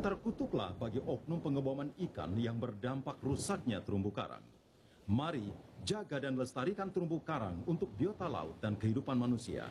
Terkutuklah bagi oknum pengeboman ikan yang berdampak rusaknya terumbu karang. Mari jaga dan lestarikan terumbu karang untuk biota laut dan kehidupan manusia.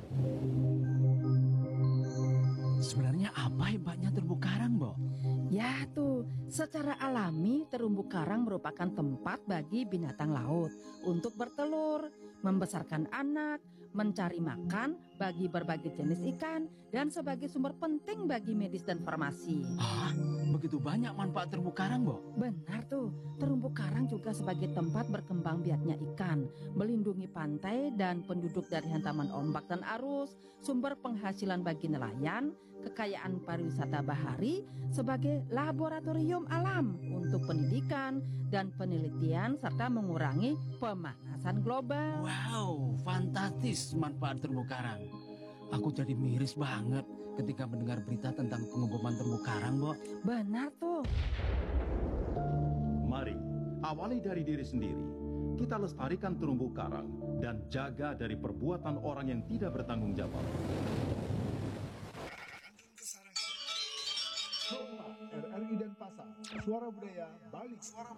Sebenarnya apa hebatnya terumbu karang, Bo? Ya tuh, secara alami terumbu karang merupakan tempat bagi binatang laut untuk bertelur, membesarkan anak, mencari makan bagi berbagai jenis ikan, dan sebagai sumber penting bagi medis dan farmasi. Hah? Begitu banyak manfaat terumbu karang, Bo? Benar tuh, terumbu karang juga sebagai tempat berkembang biaknya ikan, melindungi pantai dan penduduk dari hantaman ombak dan arus, sumber penghasilan bagi nelayan, kekayaan pariwisata bahari, sebagai laboratorium alam untuk pendidikan dan penelitian serta mengurangi pemanasan global. Wow, fantastis manfaat terumbu karang. Aku jadi miris banget ketika mendengar berita tentang pengeboman terumbu karang, Bo. Benar tuh. Mari, awali dari diri sendiri. Kita lestarikan terumbu karang dan jaga dari perbuatan orang yang tidak bertanggung jawab. RRI Denpasar, Suara Budaya Bali.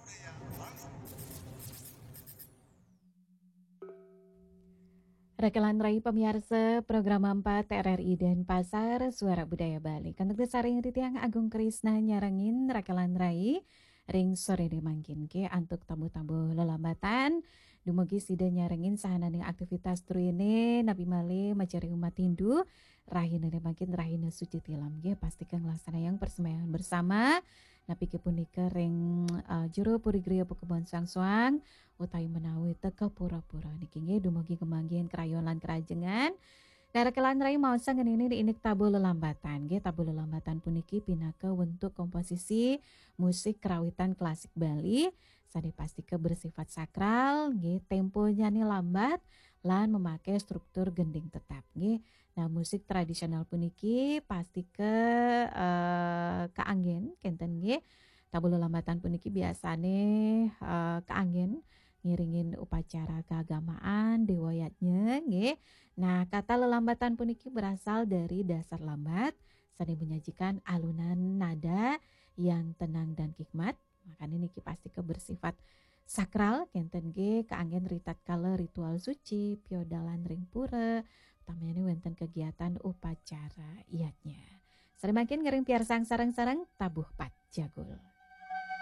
Rekelan Rai pemirsa program 4 RRI Denpasar Suara Budaya Bali. Kantuk desaring Ritiang Agung Krisna nyarengin Rekelan Rai ring sore demangkin ke antuk tamu-tamu lelambatan. Dumugi sida nyarengin sahanane aktivitas truine Nabi Male macari umat Hindu. Rahina demangkin rahina suci tilam ge pastikan laksana yang persembahan bersama. Napi kepunika ring jero purigriya Pekebon Sangsuang utai menawi teka pura-pura niki nggih dumugi kemanggihan krayon lan kerajengan. Darekelan rai maosang ngenini diinik tabu lelambatan nggih tabu lelambatan puniki pinaka wentuk komposisi musik kerawitan klasik Bali sadi pastike bersifat sakral nggih temponya nih lambat lan memakai struktur gending tetap nggih. Nah, musik tradisional puniki pastike kaanggen kenten nggih. Tabu lelambatan puniki biasane kaanggen ngiringin upacara keagamaan dewayatnya nggih. Nah, kata lelambatan puniki berasal dari dasar lambat sani menyajikan alunan nada yang tenang dan hikmat. Makanya niki pastike bersifat sakral kenten ge kaanggen ritat kala ritual suci piodalan ring pura utamanya wonten kegiatan upacara iatnya. Sari makin ngering piarsang sarang-sarang tabuh pat jagul.